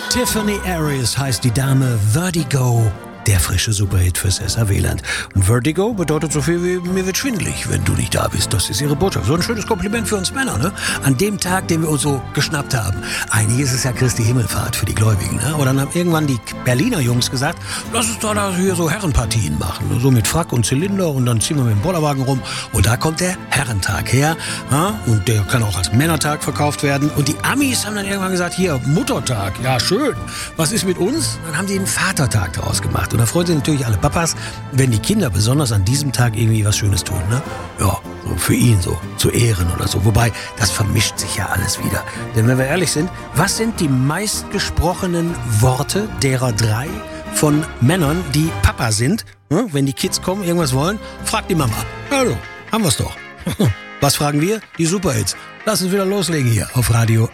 Tiffany Aries heißt die Dame. Vertigo, der frische Superhit fürs SAW-Land. Und Vertigo bedeutet so viel wie mir wird schwindelig, wenn du nicht da bist. Das ist ihre Botschaft. So ein schönes Kompliment für uns Männer, ne? An dem Tag, den wir uns so geschnappt haben. Eigentlich ist es ja Christi Himmelfahrt für die Gläubigen, ne? Aber dann haben irgendwann die Berliner Jungs gesagt, lass uns doch da hier so Herrenpartien machen. So mit Frack und Zylinder und dann ziehen wir mit dem Bollerwagen rum. Und da kommt der Herrentag her. Ja? Und der kann auch als Männertag verkauft werden. Und die Amis haben dann irgendwann gesagt, hier, Muttertag, ja schön. Was ist mit uns? Dann haben die einen Vatertag daraus gemacht. Und da freuen sich natürlich alle Papas, wenn die Kinder besonders an diesem Tag irgendwie was Schönes tun, ne? Ja, so für ihn so, zu Ehren oder so. Wobei, das vermischt sich ja alles wieder. Denn wenn wir ehrlich sind, was sind die meistgesprochenen Worte derer 3 von Männern, die Papa sind? Hm? Wenn die Kids kommen, irgendwas wollen, fragt die Mama. Hallo, haben wir's doch. Was fragen wir? Die Superhits. Lass uns wieder loslegen hier auf Radio